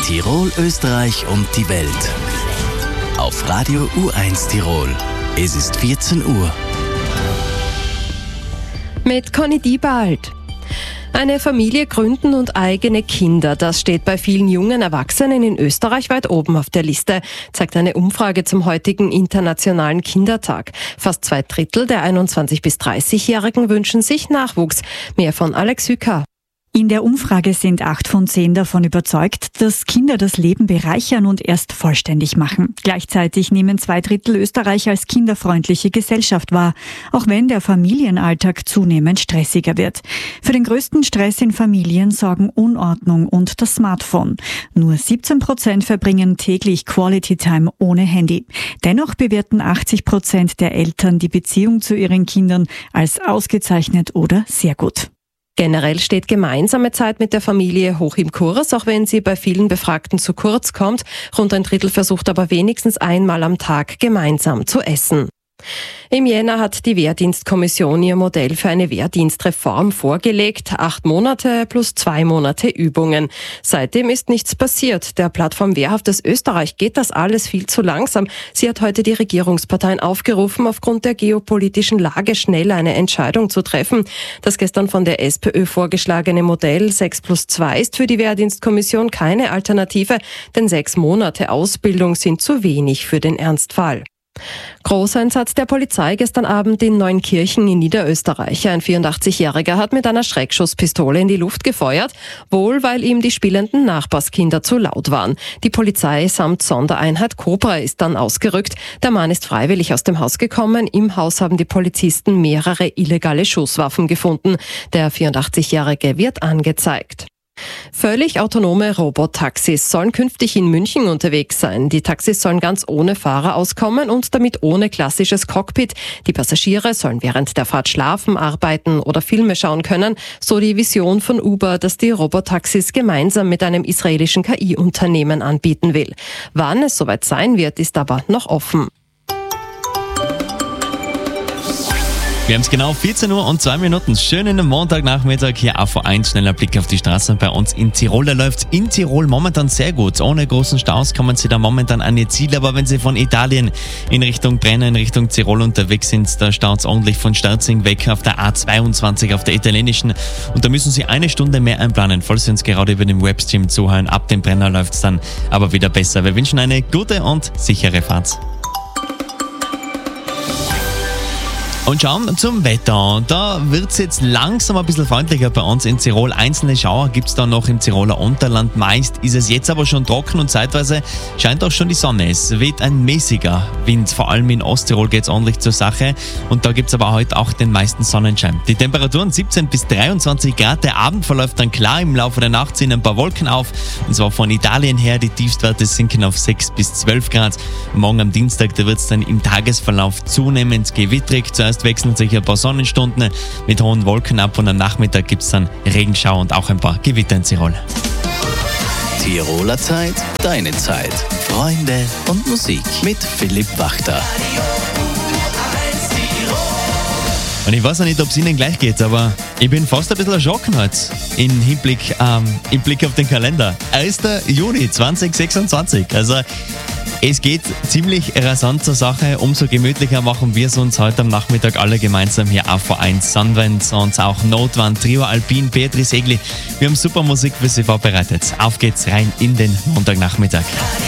Tirol, Österreich und die Welt. Auf Radio U1 Tirol. Es ist 14 Uhr. Mit Conny Diebald. Eine Familie gründen und eigene Kinder, das steht bei vielen jungen Erwachsenen in Österreich weit oben auf der Liste, zeigt eine Umfrage zum heutigen Internationalen Kindertag. Fast 2/3 der 21- bis 30-Jährigen wünschen sich Nachwuchs. Mehr von Alex Hücker. In der Umfrage sind 8 von 10 davon überzeugt, dass Kinder das Leben bereichern und erst vollständig machen. Gleichzeitig nehmen 2/3 Österreich als kinderfreundliche Gesellschaft wahr, auch wenn der Familienalltag zunehmend stressiger wird. Für den größten Stress in Familien sorgen Unordnung und das Smartphone. Nur 17% verbringen täglich Quality Time ohne Handy. Dennoch bewerten 80% der Eltern die Beziehung zu ihren Kindern als ausgezeichnet oder sehr gut. Generell steht gemeinsame Zeit mit der Familie hoch im Kurs, auch wenn sie bei vielen Befragten zu kurz kommt. Rund 1/3 versucht aber wenigstens einmal am Tag gemeinsam zu essen. Im Jänner hat die Wehrdienstkommission ihr Modell für eine Wehrdienstreform vorgelegt. 8 Monate plus 2 Monate Übungen. Seitdem ist nichts passiert. Der Plattform Wehrhaftes Österreich geht das alles viel zu langsam. Sie hat heute die Regierungsparteien aufgerufen, aufgrund der geopolitischen Lage schnell eine Entscheidung zu treffen. Das gestern von der SPÖ vorgeschlagene Modell 6+2 ist für die Wehrdienstkommission keine Alternative, denn 6 Monate Ausbildung sind zu wenig für den Ernstfall. Großeinsatz der Polizei gestern Abend in Neunkirchen in Niederösterreich. Ein 84-Jähriger hat mit einer Schreckschusspistole in die Luft gefeuert, wohl weil ihm die spielenden Nachbarskinder zu laut waren. Die Polizei samt Sondereinheit Cobra ist dann ausgerückt. Der Mann ist freiwillig aus dem Haus gekommen. Im Haus haben die Polizisten mehrere illegale Schusswaffen gefunden. Der 84-Jährige wird angezeigt. Völlig autonome Robotaxis sollen künftig in München unterwegs sein. Die Taxis sollen ganz ohne Fahrer auskommen und damit ohne klassisches Cockpit. Die Passagiere sollen während der Fahrt schlafen, arbeiten oder Filme schauen können. So die Vision von Uber, das die Robotaxis gemeinsam mit einem israelischen KI-Unternehmen anbieten will. Wann es soweit sein wird, ist aber noch offen. Wir haben es genau 14 Uhr und 2 Minuten. Schönen Montagnachmittag hier auf A1. Schneller Blick auf die Straßen bei uns in Tirol. Da läuft in Tirol momentan sehr gut. Ohne großen Staus kommen Sie da momentan an Ihr Ziel. Aber wenn Sie von Italien in Richtung Brenner, in Richtung Tirol unterwegs sind, da staut es ordentlich von Sterzing weg auf der A22, auf der italienischen. Und da müssen Sie 1 Stunde mehr einplanen, falls Sie uns gerade über den Webstream zuhören. Ab dem Brenner läuft es dann aber wieder besser. Wir wünschen eine gute und sichere Fahrt. Und schauen zum Wetter. Da wird es jetzt langsam ein bisschen freundlicher bei uns in Tirol. Einzelne Schauer gibt es da noch im Tiroler Unterland. Meist ist es jetzt aber schon trocken und zeitweise scheint auch schon die Sonne. Es weht ein mäßiger Wind. Vor allem in Osttirol geht es ordentlich zur Sache. Und da gibt es aber heute auch den meisten Sonnenschein. Die Temperaturen 17 bis 23 Grad. Der Abend verläuft dann klar. Im Laufe der Nacht ziehen ein paar Wolken auf. Und zwar von Italien her. Die Tiefstwerte sinken auf 6 bis 12 Grad. Morgen am Dienstag, da wird es dann im Tagesverlauf zunehmend gewittrig. Zuerst wechseln sich ein paar Sonnenstunden mit hohen Wolken ab und am Nachmittag gibt es dann Regenschauer und auch ein paar Gewitter in Tirol. Tiroler Zeit, deine Zeit. Freunde und Musik mit Philipp Wachter. Und ich weiß auch nicht, ob es Ihnen gleich geht, aber ich bin fast ein bisschen erschrocken heute im Blick auf den Kalender. 1. Juni 2026. Also es geht ziemlich rasant zur Sache. Umso gemütlicher machen wir es uns heute am Nachmittag alle gemeinsam hier auf A1. Sunwand und auch Notwand, Trio Alpin, Beatrice Egli. Wir haben super Musik für Sie vorbereitet. Auf geht's rein in den Montagnachmittag.